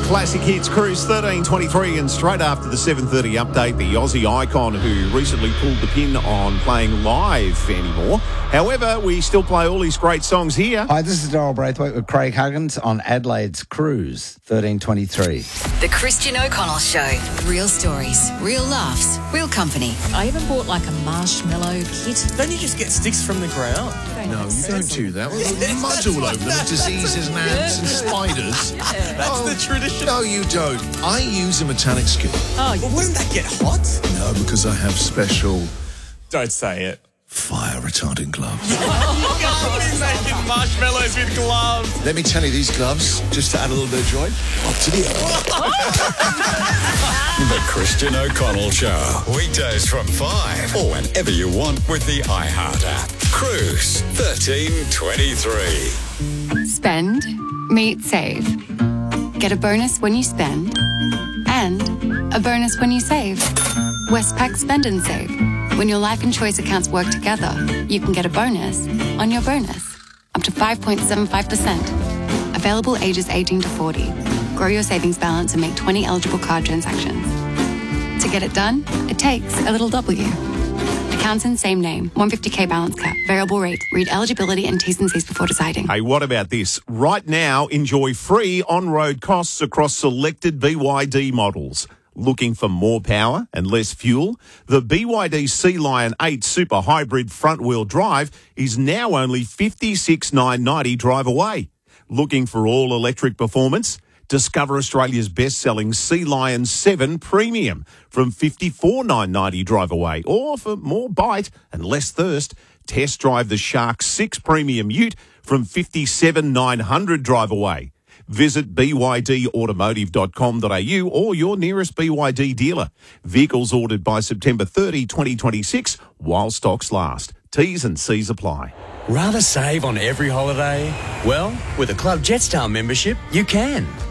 Classic Hits Cruise 13:23, and straight after the 7:30 update, the Aussie icon who recently pulled the pin on playing live anymore. However, we still play all his great songs here. Hi, this is Daryl Braithwaite with Craig Huggins on Adelaide's Cruise 13:23. The Christian O'Connell Show. Real stories, real laughs, real company. I even bought like a marshmallow kit. Don't you just get sticks from the ground? No, you don't do that. We'll mud all over them, diseases and ants and spiders. That's the tradition. No, you don't. I use a metallic skin. Well, wouldn't that get hot? No, because I have special Don't say it. fire-retardant gloves. You can't be making marshmallows with gloves. Let me tell you, these gloves, just to add a little bit of joy, up to the earth. The Christian O'Connell Show. Weekdays from 5 or whenever you want with the iHeart app. Cruise 13:23. Spend, meet, save. Get a bonus when you spend and a bonus when you save. Westpac Spend and Save. When your life and choice accounts work together, you can get a bonus on your bonus. Up to 5.75%. Available ages 18 to 40. Grow your savings balance and make 20 eligible card transactions. To get it done, it takes a little W. Accounts in same name. 150k balance cap. Variable rate. Read eligibility and T's and C's before deciding. Hey, what about this? Right now, enjoy free on-road costs across selected BYD models. Looking for more power and less fuel? The BYD Sea Lion 8 Super Hybrid front-wheel drive is now only $56,990 drive away. Looking for all-electric performance? Discover Australia's best-selling Sea Lion 7 Premium from $54,990 drive away. Or for more bite and less thirst, test drive the Shark 6 Premium Ute from $57,900 drive away. Visit bydautomotive.com.au or your nearest BYD dealer. Vehicles ordered by September 30, 2026, while stocks last. T's and C's apply. Rather save on every holiday? Well, with a Club Jetstar membership, you can.